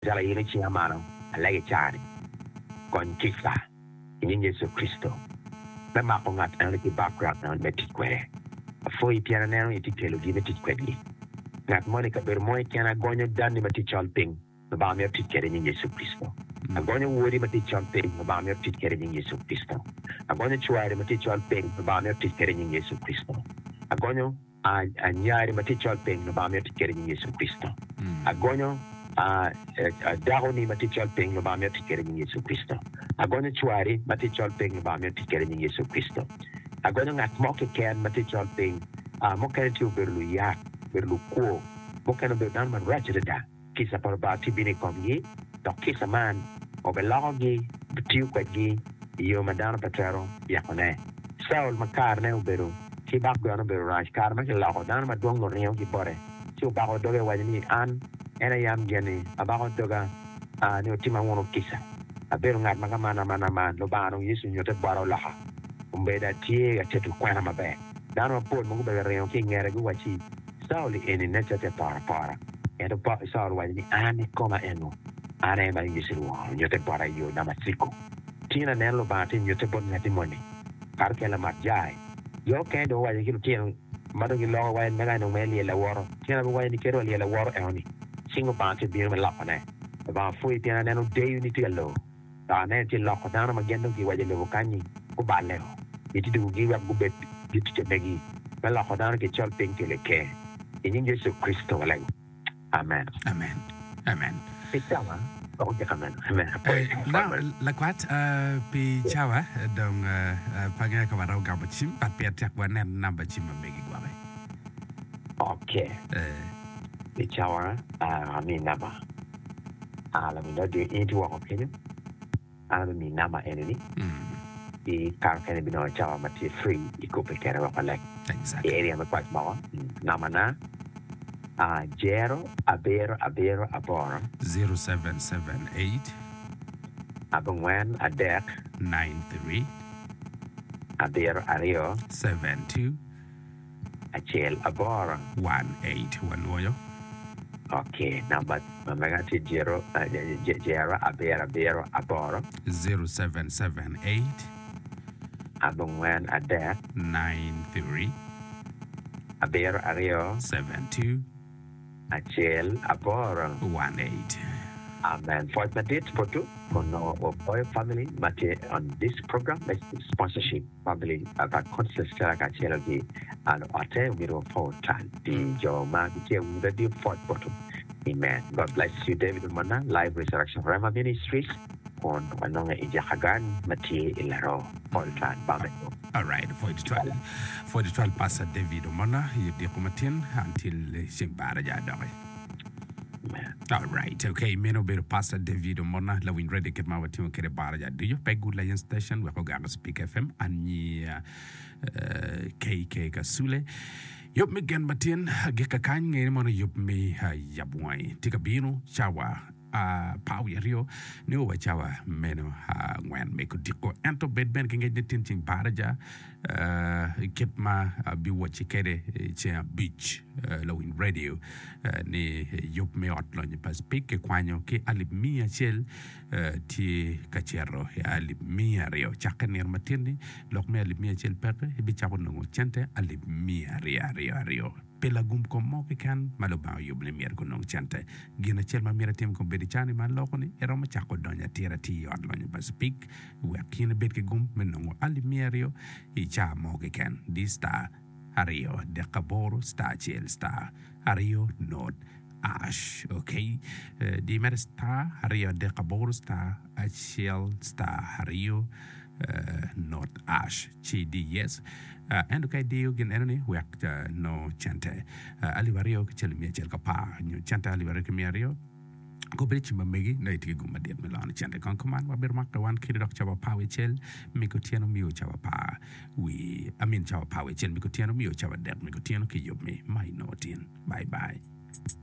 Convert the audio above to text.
Jala yini chi amano. Alagi chani. Kon kisa. In Yesu Kristo. Me mako ngat ang laki background na metit kwere. Afo ipiana na yung ititelugi metit kwedli. Ngat mo ni kabir mo ikiana gonyo dan ni metit chalping. Mabami ang titkere in Yesu Kristo. Agonyo wuri metit chalping. Mabami ang titkere in Yesu Kristo. Agonyo chuari metit chalping. Mabami ang titkere in Yesu Kristo. Agonyo anyari metit chalping. Mabami ang titkere in Yesu Kristo. Agonyo dahoni matichol ping no bamyo tikere ni Yesu Kristo. Agono chuari matichol ping no bamyo tikere ni Yesu Kristo. Agono ngat moke ken matichol ping moke tu berlu ya berlu ko moke no berdan man rajada kisa par ba tibini komgi to kisa man obelagogi bitiu kwagi yo madana patero ya kone Saul makar ne uberu ki bak gono beru raj kar ma lago dan ma dong no reo ki bore ti ba go doge wajani an ena yam gene abago doga ni otima wono kisa aberu ngat makamana man lo bano Yesu nyote baro laha umbeda tie ga tetu kwana mabe dano pol mo be reo ki ngere gu wachi Sauli eni necha te para endo pa Saul wajani ani koma eno are ba Yesu wo nyote bara yo na masiko tina nelo ba tin nyote bon ngati moni karkela marjai yo kendo wajani kilu tien mado gi lo wa mega no meli la woro tina bo wajani kero li la woro eni single bank bi me la ne ba fu tina neno de unity allo ta ne ti lo ko dana magendo gi wajale bo kanyi ko balle iti du gi wab gubet iti te begi me la ko dana ke chol ping ke le ke in Yesu Kristo wala amen pitawa o de amen la kwat pi chawa dong panga ka waro ga bachim pat pet tak wanen namba chim begi gwa okay Bichawa, nama. Ala mi no de into wa opinion. Ala mi nama enemy. The car can be no chawa mati free. Iko pe kera wa like. Exactly. Area ma kwat bawa. Nama na. Jero abero aboro. 0778. Abungwen adek. 93. Abero ario. 72. Achel aboro. 18 wanoyo. Okay, number magati jero abero aboro 0778 abungwen adek 93 abero ario 72 achel aboro 18. Amen. For the date for two, for no boy family, mate on this program, sponsorship family about conscious chelaga and ate wiro for time. The Joma the deep fort bottom. Amen. God bless you, David Mana, Live Resurrection Rama Ministries on Wanonga Ijahagan, Mate Ilaro, all time. All right, for the 12 Pastor David Mana, you decomatin until Shimbara Jadore. All right, okay. Meno bero Pastor David Mona la win ready get mawa timo kere baraja. Do you peg good lion station we go Speak FM ani KK Kasule. Yop me gen matin geka kan ngene mono yop me yabwai. Tika bino chawa pawi rio ne wa chawa meno ngwan me ko diko ento bed ben ke ngene tinting baraja keep ma bi watch kere che beach lowin radio ni yop me outlo ni pas pick ke kwanyo ke alip mia chel ti kachero ya alip mia rio chakanir matini lok me alip mia chel pepe bi chabo no chente alip mia rio pelagum ko mo ke kan maloba yoble mier ko non chente gina chel ma mira tim ko bedi chani man loko ni ero ma chako donya tira ti outlo ni pas pick we akine bet ke gum menongo alip mia rio I cha mo ke kan di star Ario de Caboro star chel star Ario not ash okay di mer star Ario de Caboro star chel star Ario not ash chi di yes and okay dio gen enemy we no chante alivario ke chel mi chel kapa nyu chante alivario ke mi ario go bridge mamegi na iti guma diet melani chante kon command wa ber makka wan kiri dok chaba pawe chel miko tiano miyo chaba pa chaba pawe chel miko tiano miyo chaba dek miko tiano ki yob me mai no tin bye